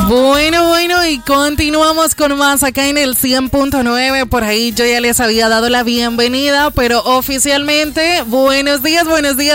Bueno, y continuamos con más acá en el 100.9. Por ahí yo ya les había dado la bienvenida, pero oficialmente, buenos días.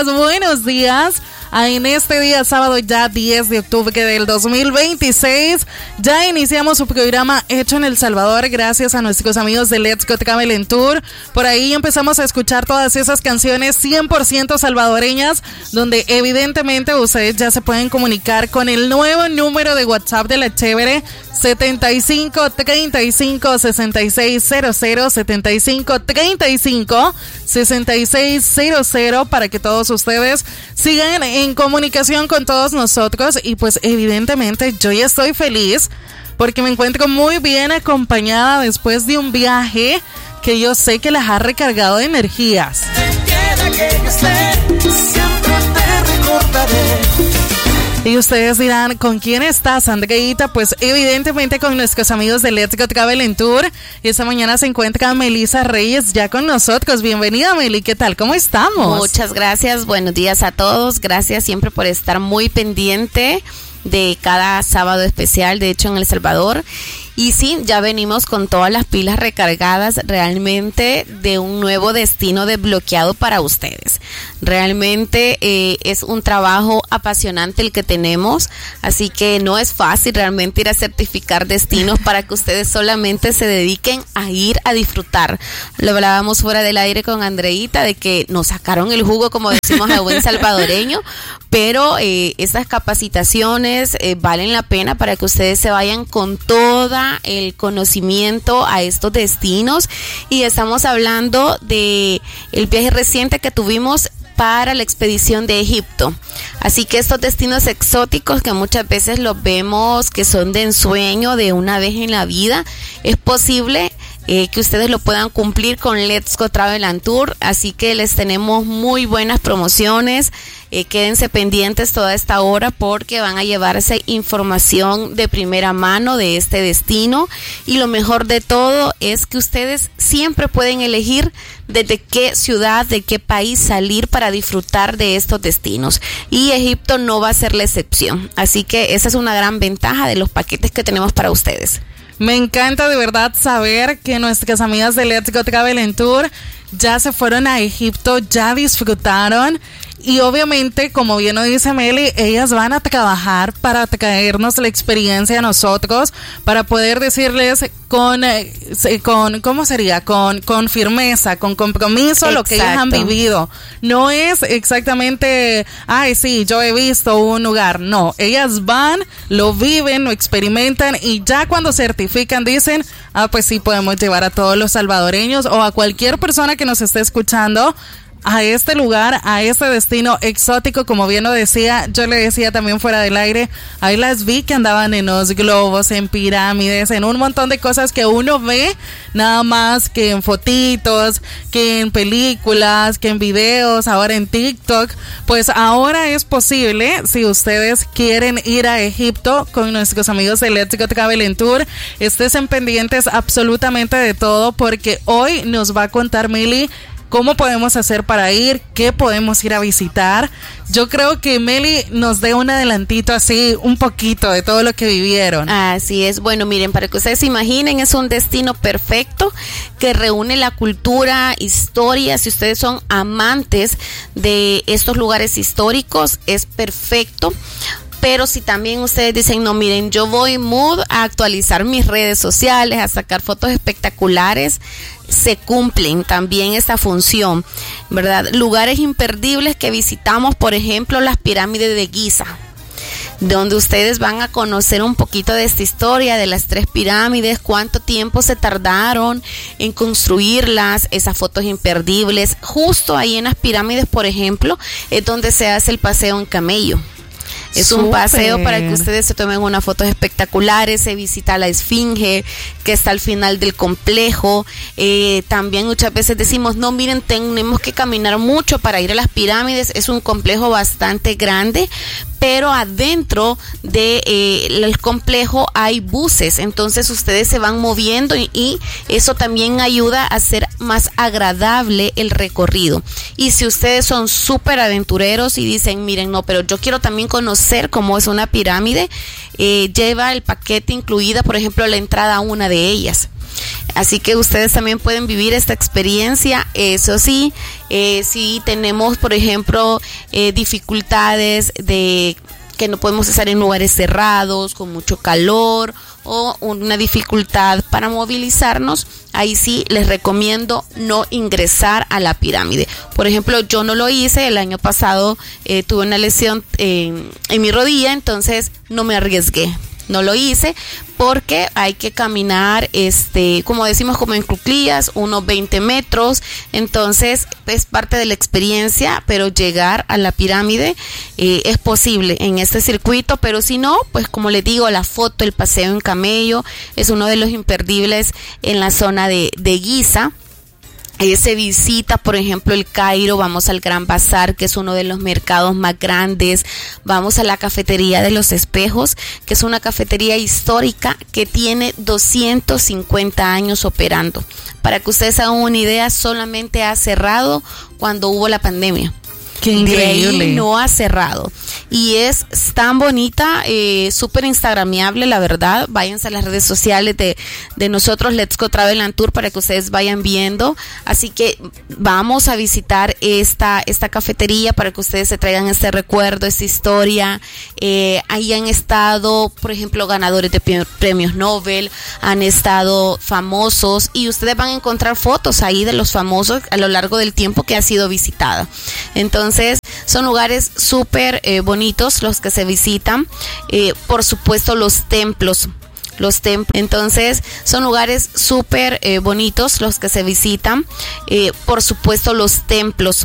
En este día, sábado ya 10 de octubre del 2026, ya iniciamos su programa Hecho en El Salvador gracias a nuestros amigos de Let's Go Travel Tour. Por ahí empezamos a escuchar todas esas canciones 100% salvadoreñas, donde evidentemente ustedes ya se pueden comunicar con el nuevo número de WhatsApp de La Chévere, 75 35 66 00, 75 35 66 00, para que todos ustedes sigan en comunicación con todos nosotros. Y pues evidentemente yo ya estoy feliz porque me encuentro muy bien acompañada después de un viaje que yo sé que las ha recargado de energías. Siempre te recordaré. Y ustedes dirán, ¿con quién estás, Andreita? Pues evidentemente con nuestros amigos de Let's Go Travel Tour. Y esta mañana se encuentra Melissa Reyes ya con nosotros. Bienvenida, Meli, ¿qué tal? ¿Cómo estamos? Muchas gracias, buenos días a todos. Gracias siempre por estar muy pendiente de cada sábado especial, de hecho en El Salvador. Y sí, ya venimos con todas las pilas recargadas realmente de un nuevo destino desbloqueado para ustedes. Realmente es un trabajo apasionante el que tenemos, así que no es fácil realmente ir a certificar destinos para que ustedes solamente se dediquen a ir a disfrutar. Lo hablábamos fuera del aire con Andreita de que nos sacaron el jugo, como decimos a buen salvadoreño, pero estas capacitaciones valen la pena para que ustedes se vayan con toda el conocimiento a estos destinos. Y estamos hablando de el viaje reciente que tuvimos para la expedición de Egipto. Así que estos destinos exóticos que muchas veces los vemos que son de ensueño, de una vez en la vida, es posible que ustedes lo puedan cumplir con Let's Go Travel Tour. Así que les tenemos muy buenas promociones. Quédense pendientes toda esta hora porque van a llevarse información de primera mano de este destino. Y lo mejor de todo es que ustedes siempre pueden elegir desde qué ciudad, de qué país salir para disfrutar de estos destinos. Y Egipto no va a ser la excepción. Así que esa es una gran ventaja de los paquetes que tenemos para ustedes. Me encanta de verdad saber que nuestras amigas de Let's Go Travel Tour ya se fueron a Egipto, ya disfrutaron. Y obviamente, como bien lo dice Meli, ellas van a trabajar para traernos la experiencia a nosotros, para poder decirles con ¿cómo sería? Con firmeza, con compromiso. Exacto. Lo que ellas han vivido. No es exactamente, ay sí, yo he visto un lugar. No, ellas van, lo viven, lo experimentan y ya cuando certifican dicen, pues sí, podemos llevar a todos los salvadoreños o a cualquier persona que nos esté escuchando a este lugar, a este destino exótico. Como bien lo decía, yo le decía también fuera del aire, ahí las vi que andaban en los globos, en pirámides, en un montón de cosas que uno ve nada más que en fotitos, que en películas, que en videos, ahora en TikTok. Pues ahora es posible, si ustedes quieren ir a Egipto con nuestros amigos de Let's Go Travel Tour, estén pendientes absolutamente de todo, porque hoy nos va a contar Meli cómo podemos hacer para ir, qué podemos ir a visitar. Yo creo que Meli nos dé un adelantito así, un poquito de todo lo que vivieron. Así es. Bueno, miren, para que ustedes se imaginen, es un destino perfecto que reúne la cultura, historia. Si ustedes son amantes de estos lugares históricos, es perfecto. Pero si también ustedes dicen, no, miren, yo voy mood a actualizar mis redes sociales, a sacar fotos espectaculares, se cumplen también esta función, ¿verdad? Lugares imperdibles que visitamos, por ejemplo, las pirámides de Giza, donde ustedes van a conocer un poquito de esta historia de las 3 pirámides, cuánto tiempo se tardaron en construirlas, esas fotos imperdibles. Justo ahí en las pirámides, por ejemplo, es donde se hace el paseo en camello. Es un paseo para que ustedes se tomen unas fotos espectaculares. Se visita la Esfinge, que está al final del complejo. También muchas veces decimos, no, miren, tenemos que caminar mucho para ir a las pirámides. Es un complejo bastante grande, pero adentro del complejo hay buses, entonces ustedes se van moviendo y eso también ayuda a hacer más agradable el recorrido. Y si ustedes son súper aventureros y dicen, miren, no, pero yo quiero también conocer cómo es una pirámide, lleva el paquete incluida, por ejemplo, la entrada a una de ellas. Así que ustedes también pueden vivir esta experiencia. Eso sí, si tenemos, por ejemplo, dificultades de que no podemos estar en lugares cerrados, con mucho calor o una dificultad para movilizarnos, ahí sí les recomiendo no ingresar a la pirámide. Por ejemplo, yo no lo hice, el año pasado tuve una lesión en mi rodilla, entonces no me arriesgué. No lo hice porque hay que caminar, como decimos, como en cuclillas, unos 20 metros. Entonces es parte de la experiencia, pero llegar a la pirámide es posible en este circuito. Pero si no, pues como les digo, la foto, el paseo en camello es uno de los imperdibles en la zona de Giza. Se visita, por ejemplo, el Cairo, vamos al Gran Bazar, que es uno de los mercados más grandes, vamos a la Cafetería de los Espejos, que es una cafetería histórica que tiene 250 años operando. Para que ustedes hagan una idea, solamente ha cerrado cuando hubo la pandemia. Qué increíble. De ahí no ha cerrado. Y es tan bonita, súper instagramiable, la verdad. Váyanse a las redes sociales de nosotros, Let's Go Travel and Tour, para que ustedes vayan viendo. Así que vamos a visitar esta cafetería para que ustedes se traigan este recuerdo, esta historia. Ahí han estado, por ejemplo, ganadores de premios Nobel, han estado famosos, y ustedes van a encontrar fotos ahí de los famosos a lo largo del tiempo que ha sido visitada. Entonces, son lugares súper bonitos los que se visitan. Por supuesto, los templos. Entonces, son lugares súper bonitos los que se visitan. Por supuesto, los templos.